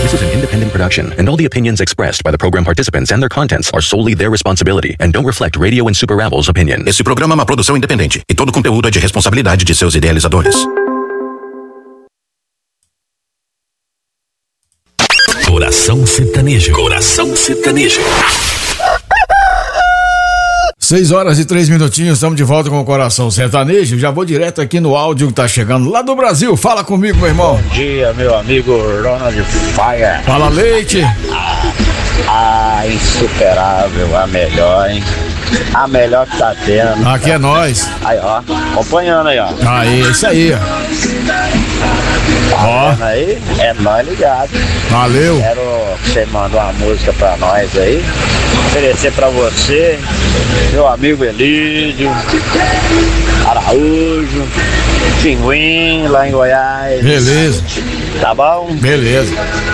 This is an independent production, and all the opinions expressed by the program participants and their contents are solely their responsibility and don't reflect Radio and Super Rebels opinion. Esse programa é uma produção independente e todo o conteúdo é de responsabilidade de seus idealizadores. Coração Sertanejo. Coração Sertanejo. 6h03, estamos de volta com o Coração Sertanejo. Já vou direto aqui no áudio que tá chegando lá do Brasil. Fala comigo, meu irmão. Bom dia, meu amigo Ronald Fire. Fala, Leite. Insuperável, a melhor, hein? A melhor que tá tendo. Aqui é nós. Aí, ó, acompanhando aí, ó. Aí, é isso aí, ó. Tá vendo aí? É nós ligado. Valeu. Quero que você mandou uma música pra nós aí. Oferecer pra você, meu amigo Elídio, Araújo, Pinguim, lá em Goiás. Beleza. Tá bom? Beleza.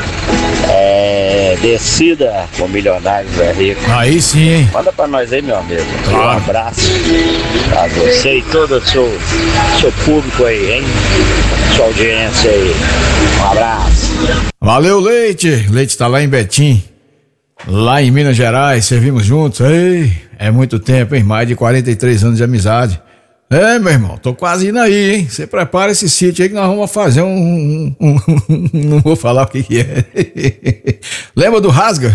Descida com Milionários é Rico. Aí sim, hein? Manda pra nós aí, meu amigo. Claro. Um abraço pra você e todo o seu público aí, hein? Sua audiência aí. Um abraço. Valeu, Leite. Leite tá lá em Betim, lá em Minas Gerais. Servimos juntos. Ei, é muito tempo, hein? Mais de 43 anos de amizade. É, meu irmão, tô quase indo aí, hein? Você prepara esse sítio aí que nós vamos fazer não vou falar o que é. Lembra do Rasga?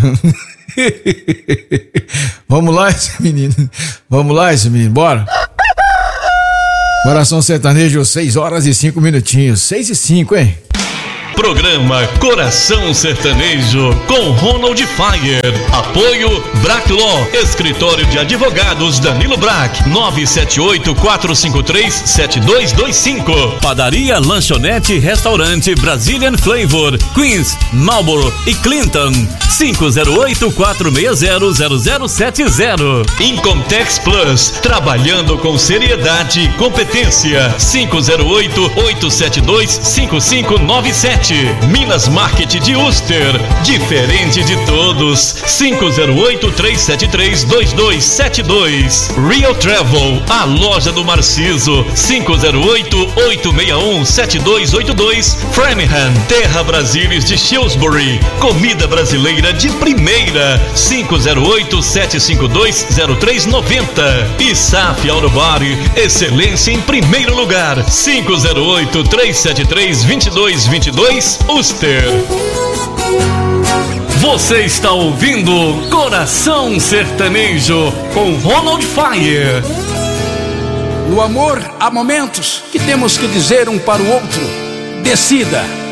Vamos lá, esse menino. Bora. Coração Sertanejo, 6h05. 6h05, hein? Programa Coração Sertanejo com Ronald Fire. Apoio Brack Law, Escritório de Advogados Danilo Brack, 978-453-7225. Padaria, Lanchonete e Restaurante Brazilian Flavor, Queens, Marlboro e Clinton, 508-460-0070. Incomtex Plus, trabalhando com seriedade e competência, 508-872-5597. Minas Market de Uster, diferente de todos, 508-373-2272. Real Travel, a loja do Marciso, 508-861-7282. Framingham, Terra Brasilis de Shrewsbury, comida brasileira de primeira, 508-752-0390. E SAF Auto Body, excelência em primeiro lugar, 508-373-2222. Uster. Você está ouvindo Coração Sertanejo com Ronald Fire. No amor há momentos que temos que dizer um para o outro: decida.